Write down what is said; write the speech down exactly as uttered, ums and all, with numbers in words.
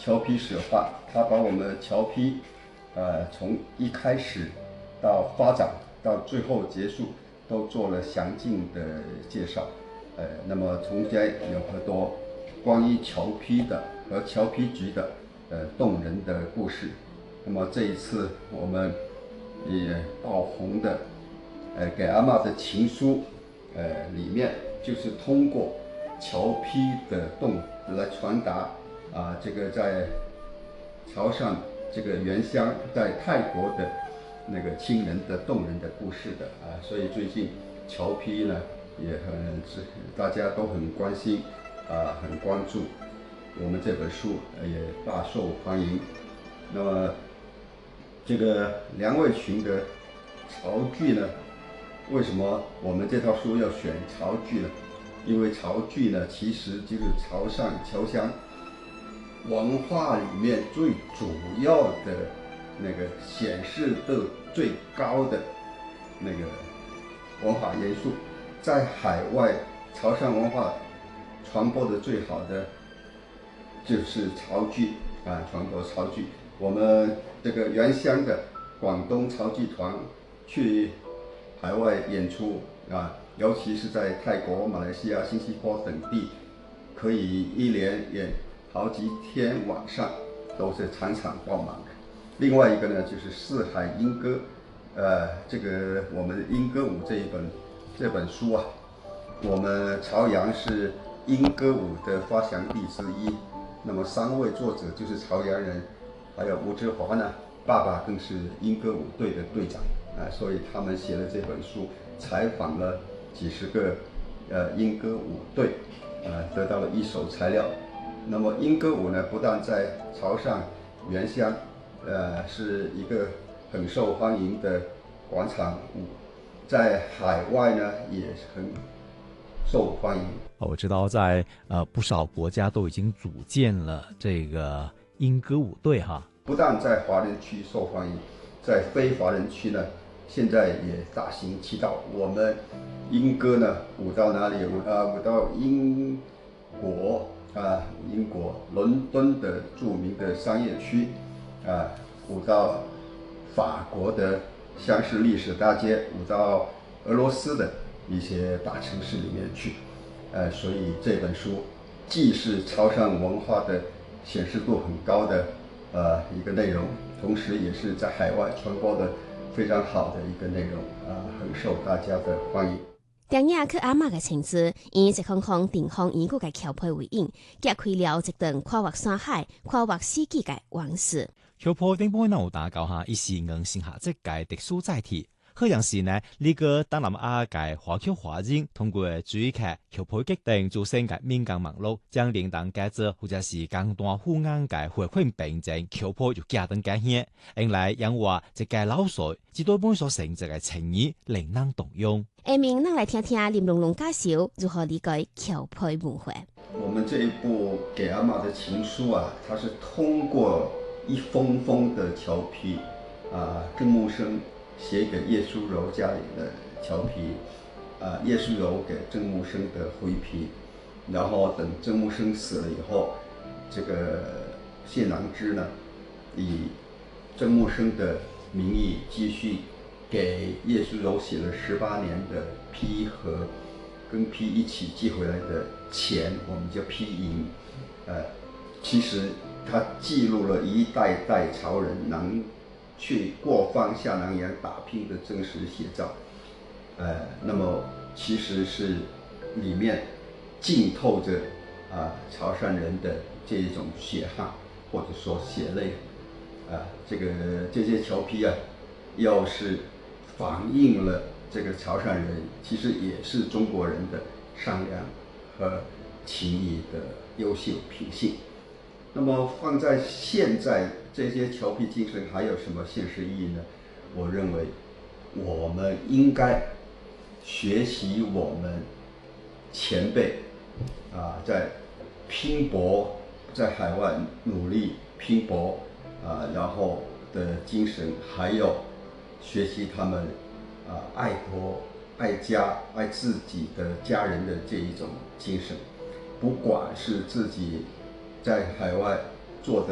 侨批史话，他把我们侨批，呃，从一开始到发展到最后结束，都做了详尽的介绍。呃，那么中间有很多关于侨批的和侨批局的呃动人的故事。那么这一次我们也爆红的，呃，给阿嬷的情书，呃，里面就是通过侨批的动来传达啊，这个在潮汕这个原乡在泰国的那个亲人的动人的故事的啊，所以最近侨批呢也很大家都很关心啊，很关注我们这本书也大受欢迎。那么这个梁卫群的潮剧呢，为什么我们这套书要选潮剧呢？因为潮剧呢，其实就是潮汕侨乡文化里面最主要的那个显示度最高的那个文化元素，在海外潮汕文化传播的最好的就是潮剧啊，传播潮剧。我们这个原乡的广东潮剧团去海外演出啊，尤其是在泰国、马来西亚、新加坡等地，可以一连演好几天晚上，都是场场爆满的。另外一个呢，就是四海莺歌，呃，这个我们莺歌舞这一本这本书啊，我们潮阳是莺歌舞的发祥地之一。那么三位作者就是潮阳人，还有吴志华呢，爸爸更是莺歌舞队的队长啊，所以他们写了这本书，采访了几十个呃莺歌舞队，呃，得到了一手材料。那么莺歌舞呢，不但在潮汕原乡，呃，是一个很受欢迎的广场舞，在海外呢也很受欢迎。 我知道在呃不少国家都已经组建了这个莺歌舞队哈。 不但在华人区受欢迎，在非华人区呢，现在也大行其道。我们莺歌呢舞到哪里？舞啊舞到英国啊，英国伦敦的著名的商业区啊，舞到法国的香榭丽舍大街，舞到俄罗斯的一些大城市里面去。呃，所以这本书既是潮汕文化的显示度很高的呃一个内容，同时也是在海外传播的非常好的一个内容啊、呃，很受大家的欢迎。 电影去阿嬷嘅情字，以一空空地方已故嘅橋配為引，揭開了一段跨越山海、跨越世紀嘅往事。 橋配頂部呢有打搞下，一時硬性下即嘅特殊載體。可能是呢，呢、這個東南亞嘅華僑華人通過主劇橋配決定做成嘅民間網絡，將領導記者或者是江段富安嘅回饋並正橋配就加登嘅嘢，因來因話一個老水，至多本所成就嘅情意令人動容。 下面咱來聽聽林龍龍介紹如何理解橋配文化。 我們這一部給阿嬷的情書啊，它是通過一封封的僑批啊，鄭木生寫給葉淑柔家裏的僑批，啊，葉淑柔給鄭木生的回批，然後等鄭木生死了以後，這個謝囊之呢，以鄭木生的名義繼續給葉淑柔寫了十八年的批和跟批一起寄回來的錢，我們叫批銀，呃，其實它記錄了一代代潮人能去過放下南洋打拼的真實寫照，呃，那麼其實是裡面浸透着啊、呃、潮汕人的這一種血汗或者說血淚，啊、呃，這個這些僑批啊，要是反映了這個潮汕人其實也是中國人的善良和情誼的優秀品性。那麼放在現在，這些僑批精神還有什麼現實意義呢？我認為我們應該學習我們前輩啊，在拼搏，在海外努力拼搏啊，然後的精神，還有學習他們啊愛國、愛家、愛自己的家人的這一種精神，不管是自己在海外做的